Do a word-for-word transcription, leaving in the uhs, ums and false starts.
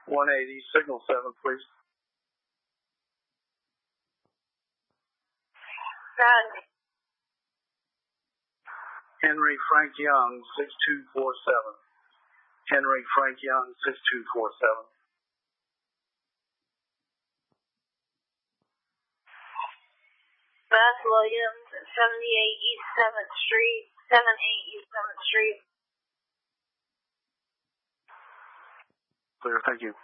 one eighty, signal seven, please. None. Henry Frank Young, six two four seven. Henry Frank Young, six two four seven. Beth Williams, seventy-eight East seventh Street, seventy-eight East seventh Street. Clear, thank you.